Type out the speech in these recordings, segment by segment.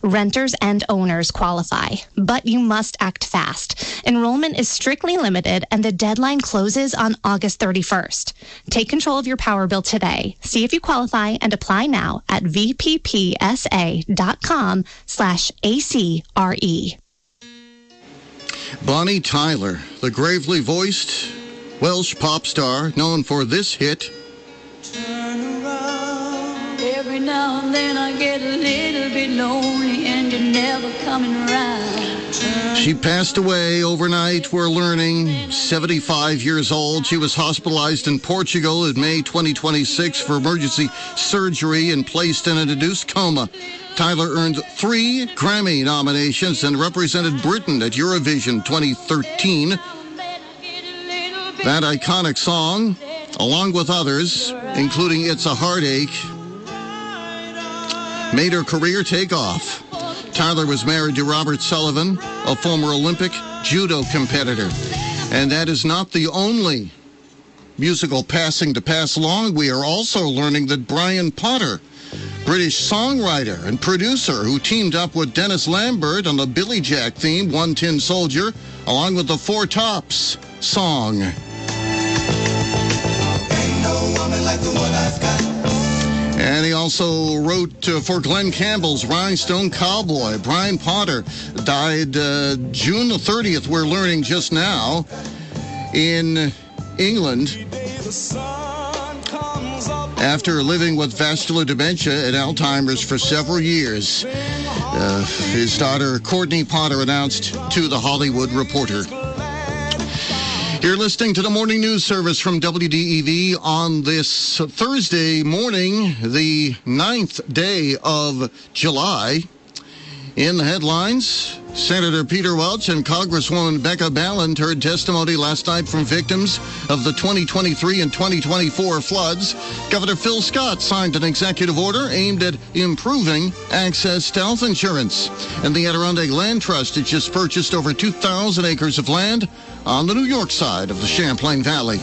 Renters and owners qualify, but you must act fast. Enrollment is strictly limited, and the deadline closes on August 31st. Take control of your power bill today. See if you qualify and apply now at vppsa.com/ACRE. Bonnie Tyler, the gravely voiced Welsh pop star known for this hit. Turn around. Every now and then I get a little bit lonely and you're never coming around. She passed away overnight, we're learning, 75 years old. She was hospitalized in Portugal in May 2026 for emergency surgery and placed in an induced coma. Tyler earned 3 Grammy nominations and represented Britain at Eurovision 2013. That iconic song, along with others, including It's a Heartache, made her career take off. Tyler was married to Robert Sullivan, a former Olympic judo competitor. And that is not the only musical passing to pass along. We are also learning that Brian Potter, British songwriter and producer who teamed up with Dennis Lambert on the Billy Jack theme, One Tin Soldier, along with the Four Tops song. Ain't no woman like the one I've got. And he also wrote for Glenn Campbell's Rhinestone Cowboy. Brian Potter died June the 30th, we're learning just now, in England, after living with vascular dementia and Alzheimer's for several years. His daughter, Courtney Potter, announced to The Hollywood Reporter. You're listening to the Morning News Service from WDEV on this Thursday morning, the 9th day of July. In the headlines, Senator Peter Welch and Congresswoman Becca Balint heard testimony last night from victims of the 2023 and 2024 floods. Governor Phil Scott signed an executive order aimed at improving access to health insurance. And the Adirondack Land Trust has just purchased over 2,000 acres of land on the New York side of the Champlain Valley.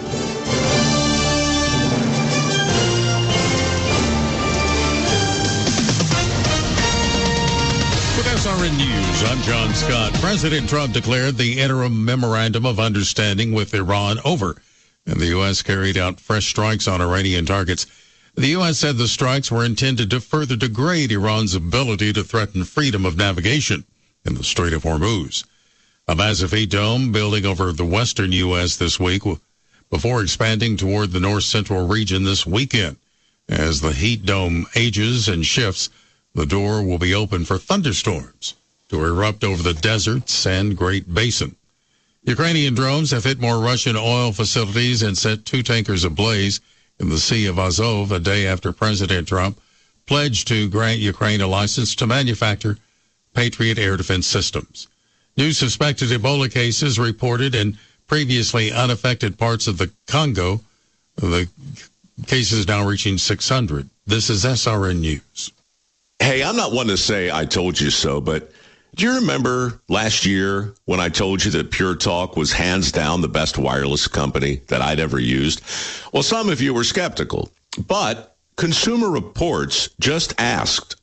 SRN News, I'm John Scott. President Trump declared the interim memorandum of understanding with Iran over, and the U.S. carried out fresh strikes on Iranian targets. The U.S. said the strikes were intended to further degrade Iran's ability to threaten freedom of navigation in the Strait of Hormuz. A massive heat dome building over the western U.S. this week before expanding toward the north-central region this weekend. As the heat dome ages and shifts, the door will be open for thunderstorms to erupt over the deserts and Great Basin. Ukrainian drones have hit more Russian oil facilities and set 2 tankers ablaze in the Sea of Azov a day after President Trump pledged to grant Ukraine a license to manufacture Patriot air defense systems. New suspected Ebola cases reported in previously unaffected parts of the Congo. The cases now reaching 600. This is SRN News. Hey, I'm not one to say I told you so, but do you remember last year when I told you that Pure Talk was hands down the best wireless company that I'd ever used? Well, some of you were skeptical, but Consumer Reports just asked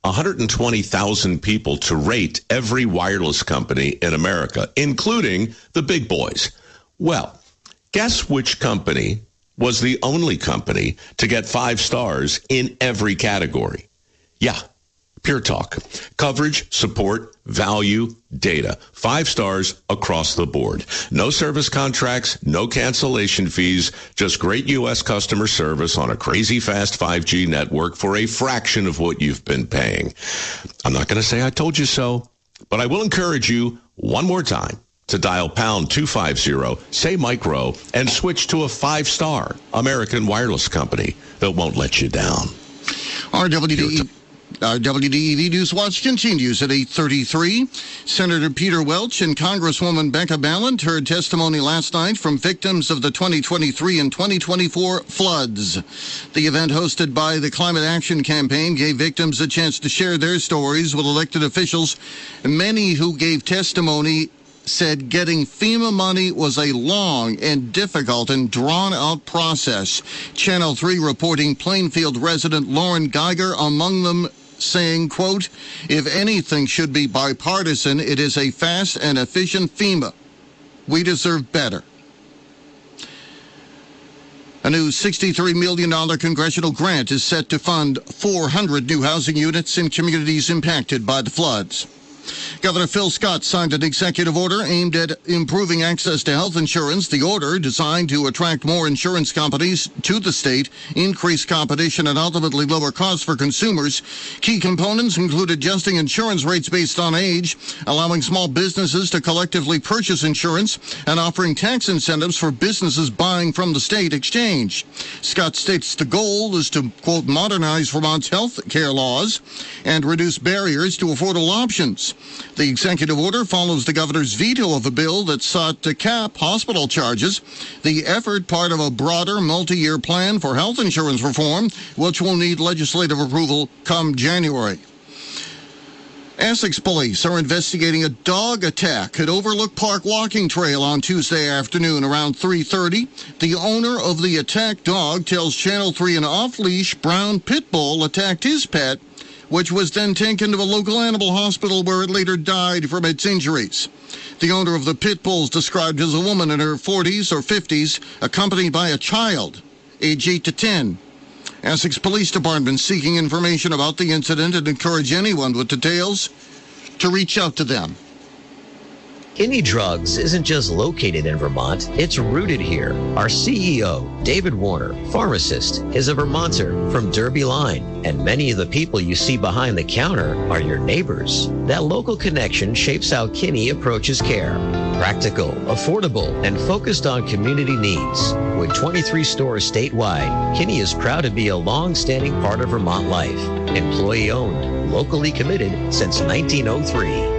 120,000 people to rate every wireless company in America, including the big boys. Well, guess which company was the only company to get 5 stars in every category? Yeah. Pure Talk. Coverage, support, value, data. 5 stars across the board. No service contracts, no cancellation fees, just great U.S. customer service on a crazy fast 5G network for a fraction of what you've been paying. I'm not going to say I told you so, but I will encourage you one more time to dial pound 250, say micro, and switch to a 5-star American wireless company that won't let you down. Our WDEV News Watch continues at 8:33. Senator Peter Welch and Congresswoman Becca Balint heard testimony last night from victims of the 2023 and 2024 floods. The event, hosted by the Climate Action Campaign, gave victims a chance to share their stories with elected officials. Many who gave testimony said getting FEMA money was a long and difficult and drawn-out process. Channel 3 reporting Plainfield resident Lauren Geiger among them saying, quote, "If anything should be bipartisan, it is a fast and efficient FEMA. We deserve better." A new $63 million congressional grant is set to fund 400 new housing units in communities impacted by the floods. Governor Phil Scott signed an executive order aimed at improving access to health insurance. The order, designed to attract more insurance companies to the state, increase competition, and ultimately lower costs for consumers. Key components include adjusting insurance rates based on age, allowing small businesses to collectively purchase insurance, and offering tax incentives for businesses buying from the state exchange. Scott states the goal is to, quote, "modernize Vermont's health care laws and reduce barriers to affordable options." The executive order follows the governor's veto of a bill that sought to cap hospital charges. The effort, part of a broader multi-year plan for health insurance reform, which will need legislative approval come January. Essex police are investigating a dog attack at Overlook Park Walking Trail on Tuesday afternoon around 3:30. The owner of the attacked dog tells Channel 3 an off-leash brown pit bull attacked his pet, which was then taken to a local animal hospital where it later died from its injuries. The owner of the pit bull is described as a woman in her 40s or 50s, accompanied by a child, age 8 to 10. Essex Police Department seeking information about the incident and encourage anyone with details to reach out to them. Kinney Drugs isn't just located in Vermont, it's rooted here. Our CEO, David Warner, pharmacist, is a Vermonter from Derby Line, and many of the people you see behind the counter are your neighbors. That local connection shapes how Kinney approaches care. Practical, affordable, and focused on community needs. With 23 stores statewide, Kinney is proud to be a long-standing part of Vermont life. Employee-owned, locally committed since 1903.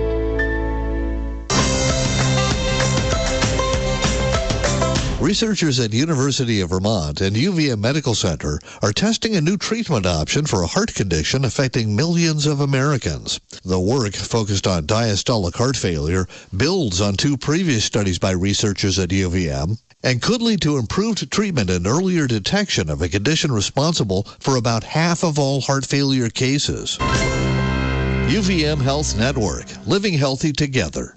Researchers at University of Vermont and UVM Medical Center are testing a new treatment option for a heart condition affecting millions of Americans. The work, focused on diastolic heart failure, builds on two previous studies by researchers at UVM and could lead to improved treatment and earlier detection of a condition responsible for about half of all heart failure cases. UVM Health Network, living healthy together.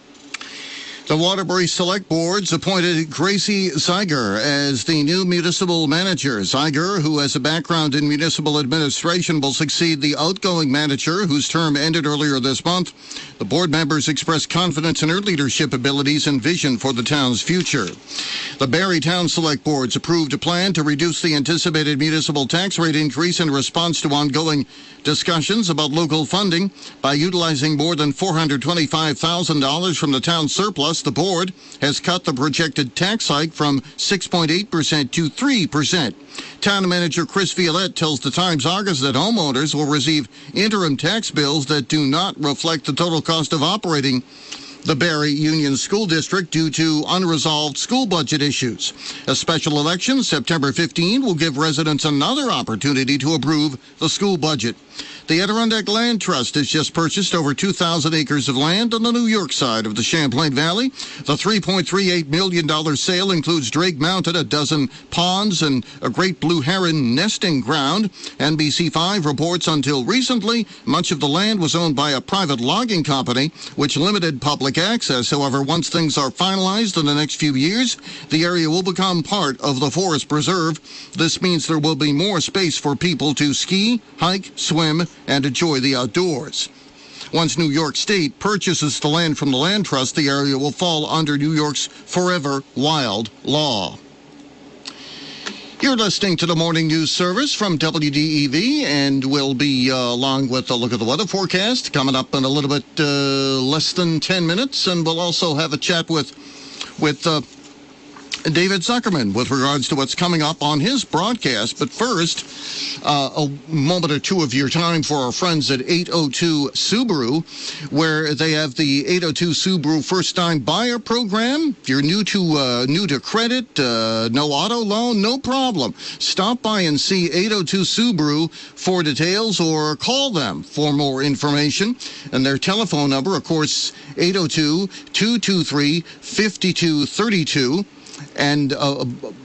The Waterbury Select Boards appointed Gracie Zeiger as the new municipal manager. Zeiger, who has a background in municipal administration, will succeed the outgoing manager, whose term ended earlier this month. The board members expressed confidence in her leadership abilities and vision for the town's future. The Barre Town Select Boards approved a plan to reduce the anticipated municipal tax rate increase in response to ongoing discussions about local funding. By utilizing more than $425,000 from the town surplus, the board has cut the projected tax hike from 6.8% to 3%. Town manager Chris Violette tells the Times-Argus that homeowners will receive interim tax bills that do not reflect the total cost of operating the Barre Union School District due to unresolved school budget issues. A special election, September 15, will give residents another opportunity to approve the school budget. The Adirondack Land Trust has just purchased over 2,000 acres of land on the New York side of the Champlain Valley. The $3.38 million sale includes Drake Mountain, a dozen ponds, and a great blue heron nesting ground. NBC5 reports until recently, much of the land was owned by a private logging company, which limited public access. However, once things are finalized in the next few years, the area will become part of the Forest Preserve. This means there will be more space for people to ski, hike, swim, and enjoy the outdoors. Once New York State purchases the land from the Land Trust, the area will fall under New York's Forever Wild law. You're listening to the Morning News Service from WDEV, and we'll be along with a look at the weather forecast coming up in a little bit less than 10 minutes, and we'll also have a chat with David Zuckerman with regards to what's coming up on his broadcast. But first, a moment or two of your time for our friends at 802 Subaru, where they have the 802 Subaru first-time buyer program. If you're new to credit, no auto loan, no problem. Stop by and see 802 Subaru for details or call them for more information. And their telephone number, of course, 802-223-5232. And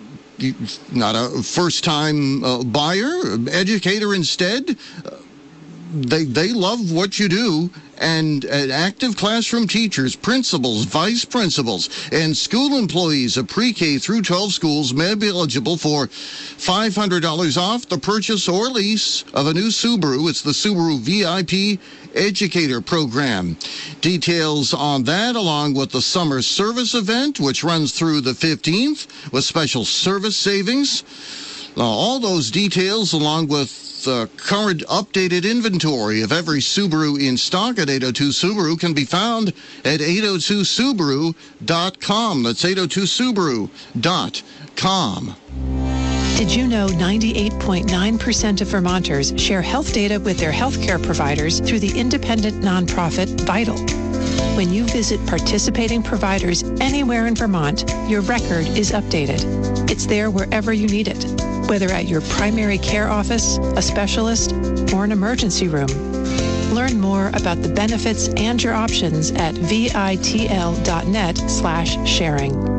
not a first-time buyer, educator instead, they love what you do, and active classroom teachers, principals, vice principals, and school employees of pre-K through 12 schools may be eligible for $500 off the purchase or lease of a new Subaru. It's the Subaru VIP Educator Program. Details on that, along with the summer service event, which runs through the 15th with special service savings. All those details, along with current updated inventory of every Subaru in stock at 802 Subaru, can be found at 802subaru.com. That's 802subaru.com. Did you know 98.9% of Vermonters share health data with their healthcare providers through the independent nonprofit Vital? When you visit participating providers anywhere in Vermont, your record is updated. It's there wherever you need it, whether at your primary care office, a specialist, or an emergency room. Learn more about the benefits and your options at vitl.net/sharing.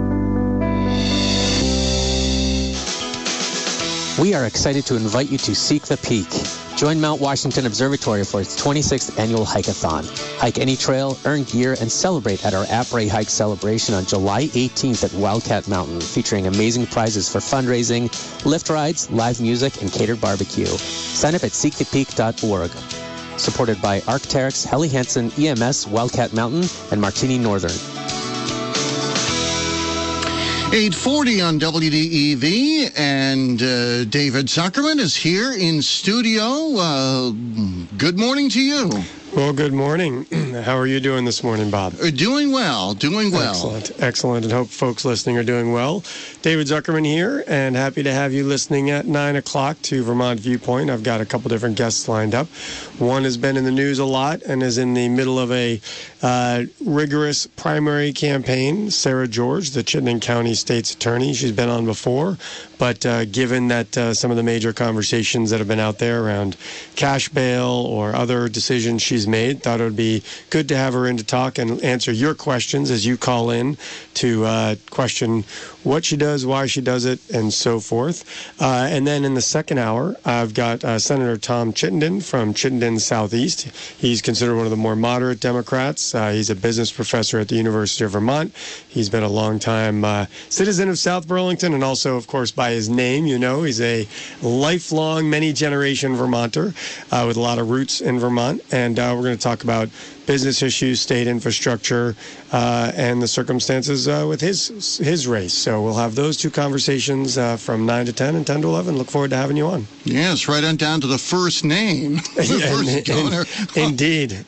We are excited to invite you to Seek the Peak. Join Mount Washington Observatory for its 26th annual hike-a-thon. Hike any trail, earn gear, and celebrate at our Après Hike celebration on July 18th at Wildcat Mountain, featuring amazing prizes for fundraising, lift rides, live music, and catered barbecue. Sign up at seekthepeak.org. Supported by Arc'teryx, Helly Hansen, EMS, Wildcat Mountain, and Martini Northern. 8:40 on WDEV, and David Zuckerman is here in studio. Good morning to you. Well, good morning. How are you doing this morning, Bob? Doing well. Excellent, and hope folks listening are doing well. David Zuckerman here, and happy to have you listening at 9 o'clock to Vermont Viewpoint. I've got a couple different guests lined up. One has been in the news a lot and is in the middle of a rigorous primary campaign. Sarah George, the Chittenden County State's Attorney. She's been on before, but given that some of the major conversations that have been out there around cash bail or other decisions she's made, thought it would be good to have her in to talk and answer your questions as you call in to question what she does, why she does it, and so forth. And then in the second hour, I've got Senator Tom Chittenden from Chittenden Southeast. He's considered one of the more moderate Democrats. He's a business professor at the University of Vermont. He's been a long-time citizen of South Burlington, and also, of course, by his name, you know, he's a lifelong, many-generation Vermonter with a lot of roots in Vermont. And we're going to talk about business issues, state infrastructure, and the circumstances with his race. So we'll have those two conversations from 9 to 10 and 10 to 11. Look forward to having you on. Yes, right on down to the first name. First donor. Indeed.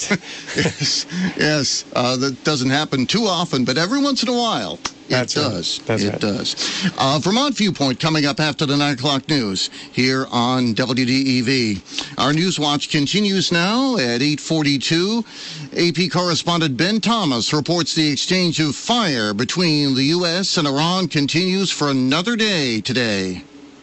Yes. That doesn't happen too often, but every once in a while. It does. Vermont Viewpoint coming up after the 9 o'clock news here on WDEV. Our News Watch continues now at 8:42. AP correspondent Ben Thomas reports the exchange of fire between the U.S. and Iran continues for another day today.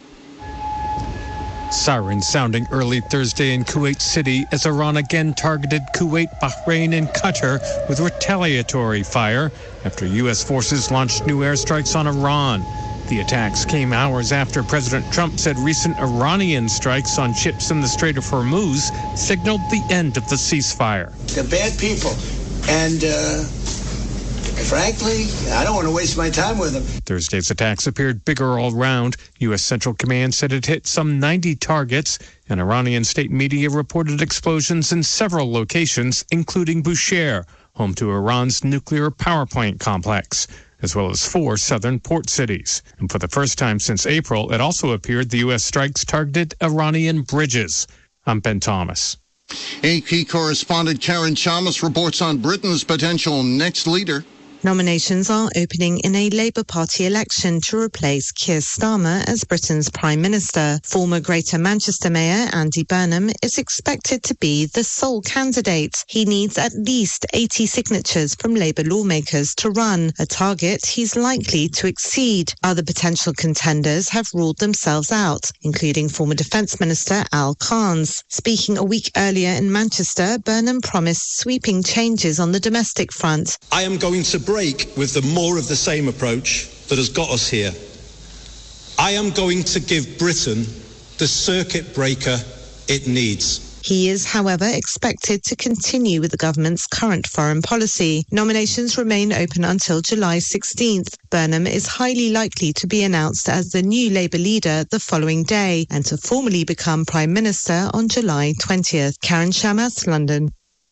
Sirens sounding early Thursday in Kuwait City as Iran again targeted Kuwait, Bahrain, and Qatar with retaliatory fire after U.S. forces launched new airstrikes on Iran. The attacks came hours after President Trump said recent Iranian strikes on ships in the Strait of Hormuz signaled the end of the ceasefire. They're bad people, and frankly, I don't want to waste my time with them. Thursday's attacks appeared bigger all round. U.S. Central Command said it hit some 90 targets, and Iranian state media reported explosions in several locations, including Bushehr, home to Iran's nuclear power plant complex, as well as 4 southern port cities. And for the first time since April, it also appeared the U.S. strikes targeted Iranian bridges. I'm Ben Thomas. AP correspondent Karen Chalmers reports on Britain's potential next leader. Nominations are opening in a Labour Party election to replace Keir Starmer as Britain's Prime Minister. Former Greater Manchester Mayor Andy Burnham is expected to be the sole candidate. He needs at least 80 signatures from Labour lawmakers to run, a target he's likely to exceed. Other potential contenders have ruled themselves out, including former Defence Minister Al Cairns. Speaking a week earlier in Manchester, Burnham promised sweeping changes on the domestic front. I am going to break with the more of the same approach that has got us here. I am going to give Britain the circuit breaker it needs. He is, however, expected to continue with the government's current foreign policy. Nominations remain open until July 16th. Burnham is highly likely to be announced as the new Labour leader the following day and to formally become Prime Minister on July 20th. Karen Shamas, London.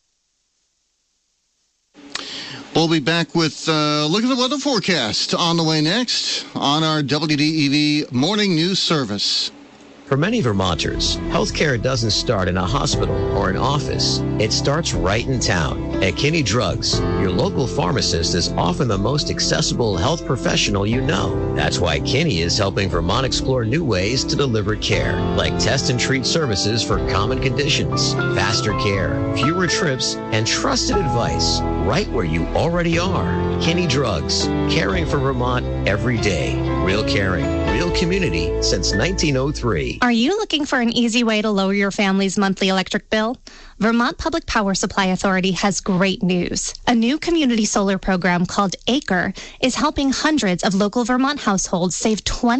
We'll be back with a look at the weather forecast on the way next on our WDEV Morning News Service. For many Vermonters, healthcare doesn't start in a hospital or an office. It starts right in town. At Kinney Drugs, your local pharmacist is often the most accessible health professional you know. That's why Kinney is helping Vermont explore new ways to deliver care, like test and treat services for common conditions, faster care, fewer trips, and trusted advice right where you already are. Kinney Drugs, caring for Vermont every day. Real caring, real community since 1903. Are you looking for an easy way to lower your family's monthly electric bill? Vermont Public Power Supply Authority has great news. A new community solar program called ACRE is helping hundreds of local Vermont households save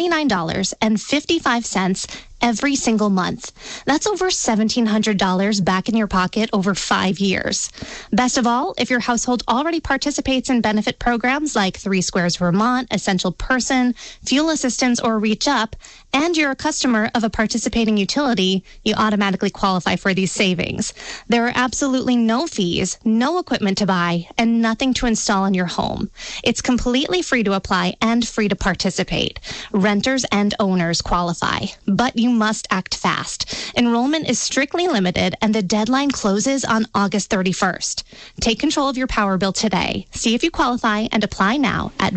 $29.55 every single month. That's over $1,700 back in your pocket over 5 years. Best of all, if your household already participates in benefit programs like 3 Squares Vermont, Essential Person, Fuel Assistance, or Reach Up, and you're a customer of a participating utility, you automatically qualify for these savings. There are absolutely no fees, no equipment to buy, and nothing to install in your home. It's completely free to apply and free to participate. Renters and owners qualify, but you must act fast. Enrollment is strictly limited, and the deadline closes on August 31st. Take control of your power bill today. See if you qualify and apply now at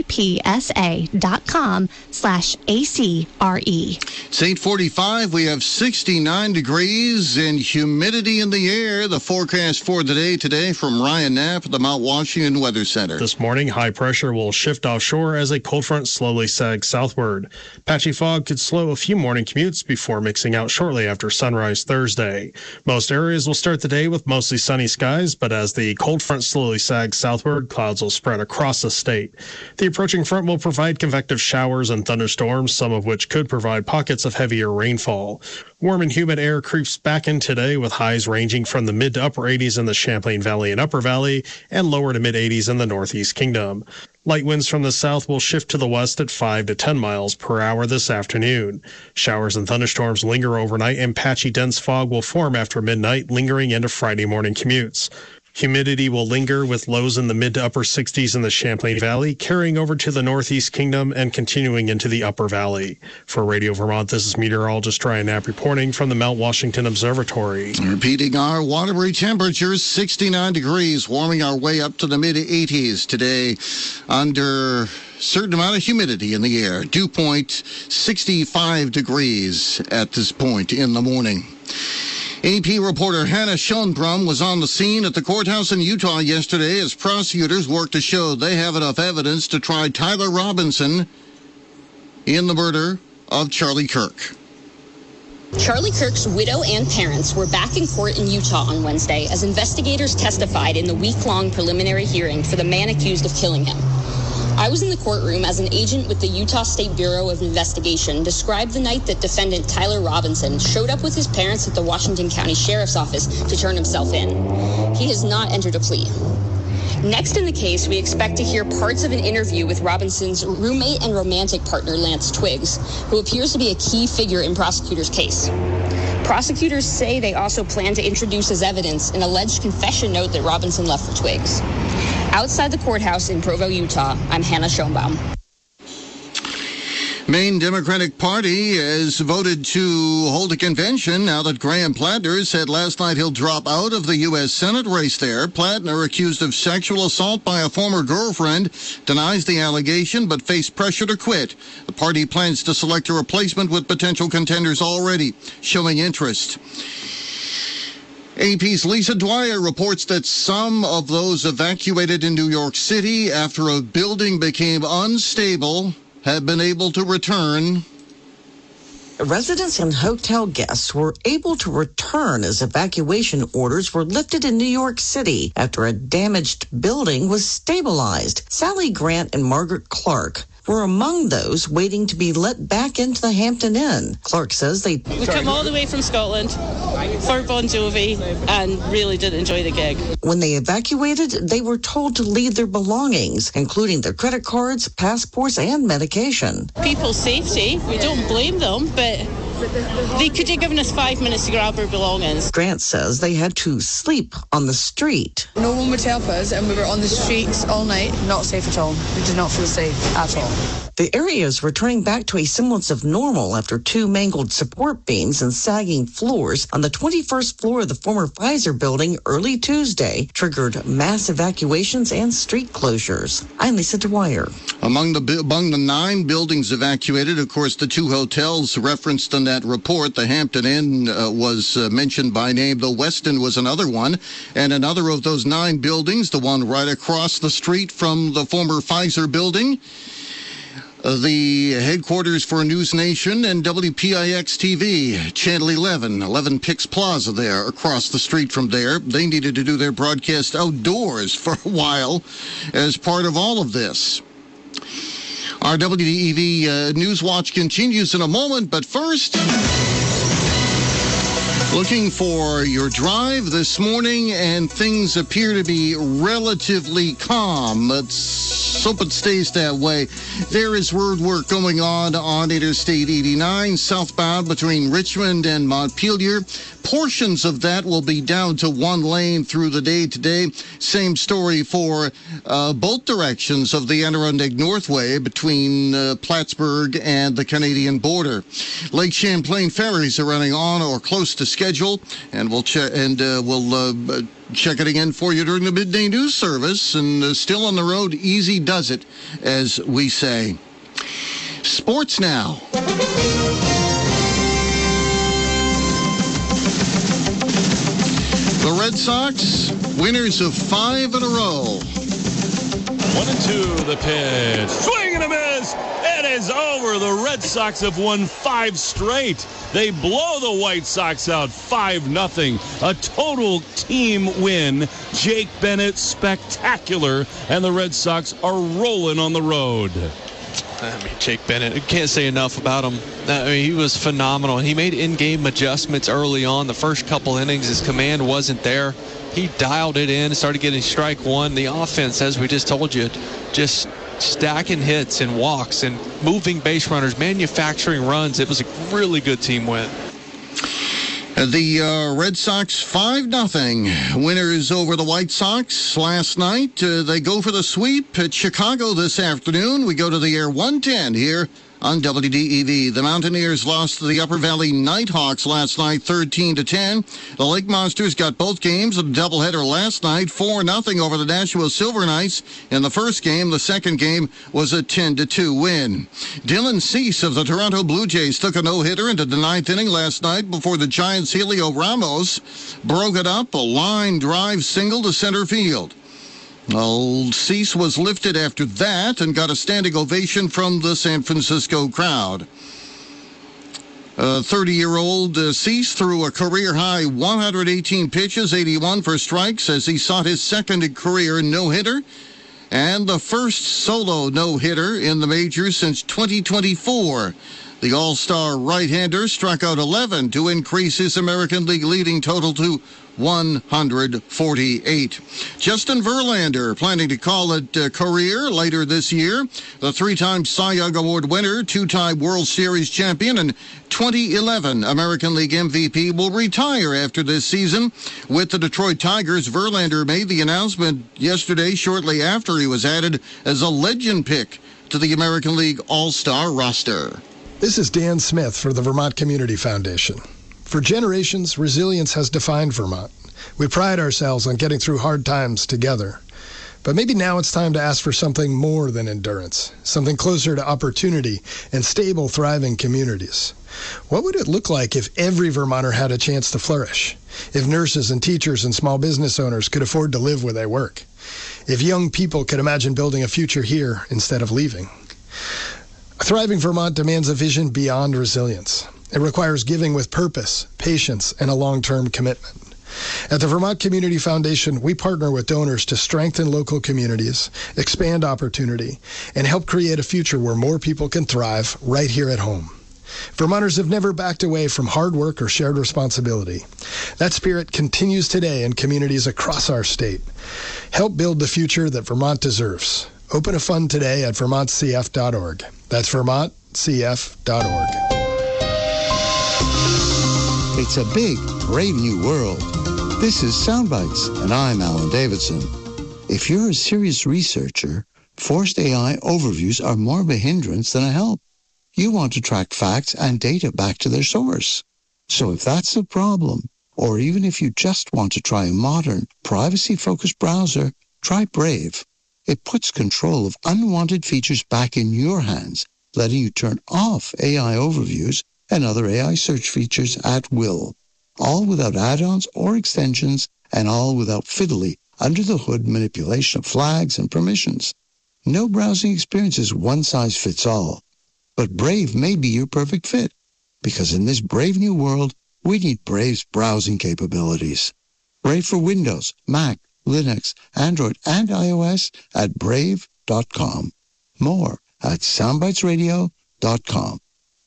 vppsa.com/ACRE. It's 8:45. We have 69 degrees and humidity in the air. The forecast for the day today from Ryan Knapp at the Mount Washington Weather Center. This morning, high pressure will shift offshore as a cold front slowly sags southward. Patchy fog could slow a few morning commutes before mixing out shortly after sunrise Thursday. Most areas will start the day with mostly sunny skies, but as the cold front slowly sags southward, clouds will spread across the state. The approaching front will provide convective showers and thunderstorms, some of which could provide pockets of heavier rainfall. Warm and humid air creeps back in today with highs ranging from the mid to upper 80s in the Champlain Valley and Upper Valley and lower to mid 80s in the Northeast Kingdom. Light winds from the south will shift to the west at 5 to 10 miles per hour this afternoon. Showers and thunderstorms linger overnight, and patchy dense fog will form after midnight, lingering into Friday morning commutes. Humidity will linger with lows in the mid to upper 60s in the Champlain Valley, carrying over to the Northeast Kingdom and continuing into the Upper Valley. For Radio Vermont, this is meteorologist Ryan Knapp reporting from the Mount Washington Observatory. Repeating our Waterbury temperatures, 69 degrees, warming our way up to the mid-80s today under certain amount of humidity in the air. Dew point 65 degrees at this point in the morning. AP reporter Hannah Schoenbrum was on the scene at the courthouse in Utah yesterday as prosecutors worked to show they have enough evidence to try Tyler Robinson in the murder of Charlie Kirk. Charlie Kirk's widow and parents were back in court in Utah on Wednesday as investigators testified in the week-long preliminary hearing for the man accused of killing him. I was in the courtroom as an agent with the Utah State Bureau of Investigation described the night that defendant Tyler Robinson showed up with his parents at the Washington County Sheriff's Office to turn himself in. He has not entered a plea. Next in the case, we expect to hear parts of an interview with Robinson's roommate and romantic partner, Lance Twiggs, who appears to be a key figure in prosecutors' case. Prosecutors say they also plan to introduce as evidence an alleged confession note that Robinson left for Twiggs. Outside the courthouse in Provo, Utah, I'm Hannah Schoenbaum. Maine Democratic Party has voted to hold a convention now that Graham Plattner said last night he'll drop out of the U.S. Senate race there. Plattner, accused of sexual assault by a former girlfriend, denies the allegation but faced pressure to quit. The party plans to select a replacement with potential contenders already showing interest. AP's Lisa Dwyer reports that some of those evacuated in New York City after a building became unstable have been able to return. Residents and hotel guests were able to return as evacuation orders were lifted in New York City after a damaged building was stabilized. Sally Grant and Margaret Clark were among those waiting to be let back into the Hampton Inn. Clark says we come all the way from Scotland for Bon Jovi and really did enjoy the gig. When they evacuated, they were told to leave their belongings, including their credit cards, passports, and medication. People's safety, we don't blame them, but they could have given us 5 minutes to grab our belongings. Grant says they had to sleep on the street. No one would help us, and we were on the streets all night. Not safe at all. We did not feel safe at all. The area is returning back to a semblance of normal after 2 mangled support beams and sagging floors on the 21st floor of the former Pfizer building early Tuesday triggered mass evacuations and street closures. I'm Lisa Dwyer. Among the 9 buildings evacuated, of course, the 2 hotels referenced in that report. The Hampton Inn was mentioned by name. The Westin was another one. And another of those 9 buildings, the one right across the street from the former Pfizer building, the headquarters for News Nation and WPIX-TV, Channel 11 Pix Plaza there, across the street from there. They needed to do their broadcast outdoors for a while as part of all of this. Our WDEV News Watch continues in a moment, but first, looking for your drive this morning, and things appear to be relatively calm. Let's hope it stays that way. There is road work going on Interstate 89, southbound between Richmond and Montpelier. Portions of that will be down to 1 lane through the day today. Same story for both directions of the Adirondack Northway between Plattsburgh and the Canadian border. Lake Champlain ferries are running on or close to schedule, and we'll check check it again for you during the midday news service. And still on the road, easy does it, as we say. Sports now. The Red Sox, winners of 5 in a row. 1-2, the pitch. Swing and a miss. It is over. The Red Sox have won 5 straight. They blow the White Sox out 5-0. A total team win. Jake Bennett, spectacular. And the Red Sox are rolling on the road. Jake Bennett, I can't say enough about him. He was phenomenal. He made in-game adjustments early on. The first couple innings, his command wasn't there. He dialed it in, started getting strike one. The offense, as we just told you, just stacking hits and walks and moving base runners, manufacturing runs. It was a really good team win. The Red Sox 5-0 winners over the White Sox last night. They go for the sweep at Chicago this afternoon. We go to the air 110 here on WDEV. The Mountaineers lost to the Upper Valley Nighthawks last night, 13-10. The Lake Monsters got both games of the doubleheader last night, 4-0 over the Nashua Silver Knights in the first game. The second game was a 10-2 win. Dylan Cease of the Toronto Blue Jays took a no-hitter into the 9th inning last night before the Giants' Helio Ramos broke it up, a line drive single to center field. Old Cease was lifted after that and got a standing ovation from the San Francisco crowd. 30-year-old Cease threw a career-high 118 pitches, 81 for strikes, as he sought his second career no-hitter and the first solo no-hitter in the majors since 2024. The All-Star right-hander struck out 11 to increase his American League leading total to 148. Justin Verlander planning to call it a career later this year. The 3-time Cy Young Award winner, 2-time World Series champion, and 2011 American League MVP will retire after this season. With the Detroit Tigers, Verlander made the announcement yesterday shortly after he was added as a legend pick to the American League All-Star roster. This is Dan Smith for the Vermont Community Foundation. For generations, resilience has defined Vermont. We pride ourselves on getting through hard times together. But maybe now it's time to ask for something more than endurance, something closer to opportunity and stable, thriving communities. What would it look like if every Vermonter had a chance to flourish? If nurses and teachers and small business owners could afford to live where they work? If young people could imagine building a future here instead of leaving? A thriving Vermont demands a vision beyond resilience. It requires giving with purpose, patience, and a long-term commitment. At the Vermont Community Foundation, we partner with donors to strengthen local communities, expand opportunity, and help create a future where more people can thrive right here at home. Vermonters have never backed away from hard work or shared responsibility. That spirit continues today in communities across our state. Help build the future that Vermont deserves. Open a fund today at vermontcf.org. That's vermontcf.org. It's a big, brave new world. This is Soundbites, and I'm Alan Davidson. If you're a serious researcher, forced AI overviews are more of a hindrance than a help. You want to track facts and data back to their source. So if that's a problem, or even if you just want to try a modern, privacy-focused browser, try Brave. It puts control of unwanted features back in your hands, letting you turn off AI overviews and other AI search features at will, all without add-ons or extensions, and all without fiddly, under-the-hood manipulation of flags and permissions. No browsing experience is one-size-fits-all. But Brave may be your perfect fit, because in this brave new world, we need Brave's browsing capabilities. Brave for Windows, Mac, Linux, Android, and iOS at brave.com. More at soundbitesradio.com.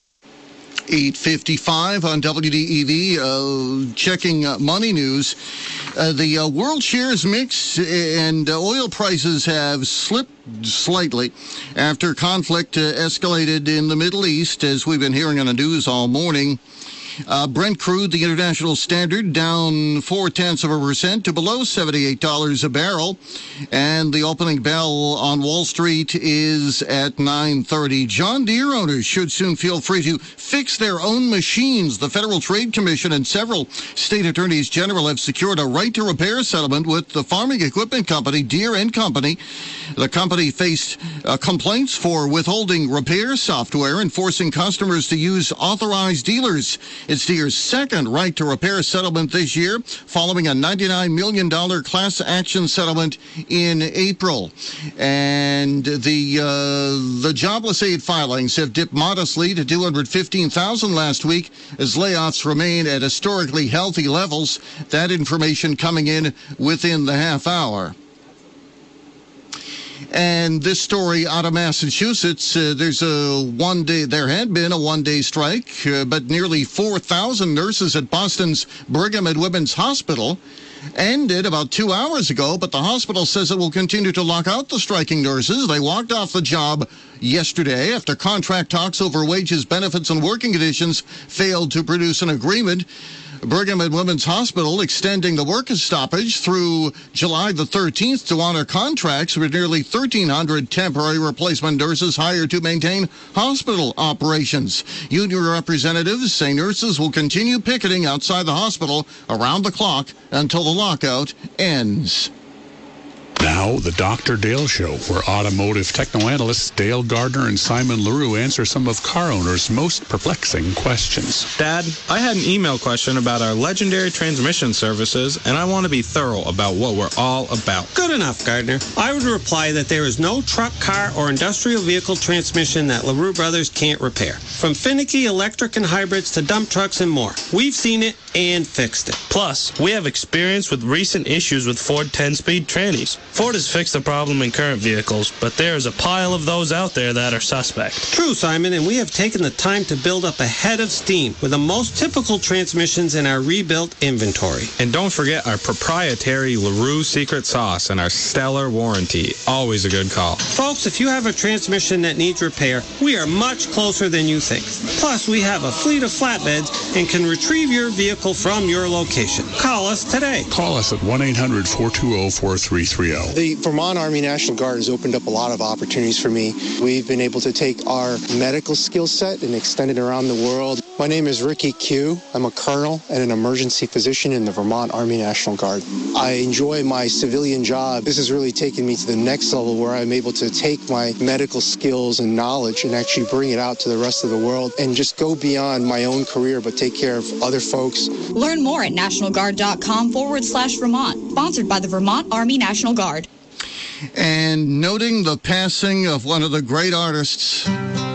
8:55 on WDEV, checking money news. The world shares mix and oil prices have slipped slightly after conflict escalated in the Middle East, as we've been hearing on the news all morning. Brent crude, the international standard, down 0.4% to below $78 a barrel. And the opening bell on Wall Street is at 9:30. John Deere owners should soon feel free to fix their own machines. The Federal Trade Commission and several state attorneys general have secured a right to repair settlement with the farming equipment company, Deere & Company. The company faced complaints for withholding repair software and forcing customers to use authorized dealers. It's Deere's second right to repair settlement this year, following a $99 million class action settlement in April. And the jobless aid filings have dipped modestly to 215,000 last week as layoffs remain at historically healthy levels. That information coming in within the half hour. And this story out of Massachusetts, there had been a one-day strike, but nearly 4,000 nurses at Boston's Brigham and Women's Hospital ended about 2 hours ago, but the hospital says it will continue to lock out the striking nurses. They walked off the job yesterday after contract talks over wages, benefits, and working conditions failed to produce an agreement. Brigham and Women's Hospital extending the work stoppage through July the 13th to honor contracts with nearly 1,300 temporary replacement nurses hired to maintain hospital operations. Union representatives say nurses will continue picketing outside the hospital around the clock until the lockout ends. Now, the Dr. Dale Show, where automotive technoanalysts Dale Gardner and Simon LaRue answer some of car owners' most perplexing questions. Dad, I had an email question about our legendary transmission services, and I want to be thorough about what we're all about. Good enough, Gardner. I would reply that there is no truck, car, or industrial vehicle transmission that LaRue Brothers can't repair. From finicky electric and hybrids to dump trucks and more. We've seen it and fixed it. Plus, we have experience with recent issues with Ford 10-speed trannies. Ford has fixed the problem in current vehicles, but there is a pile of those out there that are suspect. True, Simon, and we have taken the time to build up a head of steam with the most typical transmissions in our rebuilt inventory. And don't forget our proprietary LaRue secret sauce and our stellar warranty. Always a good call. Folks, if you have a transmission that needs repair, we are much closer than you think. Plus, we have a fleet of flatbeds and can retrieve your vehicle from your location. Call us today. Call us at 1-800-420-4330. The Vermont Army National Guard has opened up a lot of opportunities for me. We've been able to take our medical skill set and extend it around the world. My name is Ricky Q. I'm a colonel and an emergency physician in the Vermont Army National Guard. I enjoy my civilian job. This has really taken me to the next level where I'm able to take my medical skills and knowledge and actually bring it out to the rest of the world and just go beyond my own career but take care of other folks. Learn more at nationalguard.com/Vermont. Sponsored by the Vermont Army National Guard. And noting the passing of one of the great artists